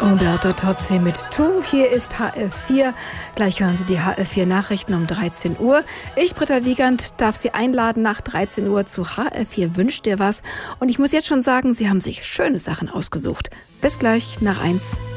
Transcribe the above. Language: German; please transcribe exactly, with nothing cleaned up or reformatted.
Umberto Tozzi mit Tu. Hier ist H F vier. Gleich hören Sie die H F vier Nachrichten um dreizehn Uhr. Ich, Britta Wiegand, darf Sie einladen nach dreizehn Uhr zu H F vier Wünscht dir was. Und ich muss jetzt schon sagen, Sie haben sich schöne Sachen ausgesucht. Bis gleich nach eins.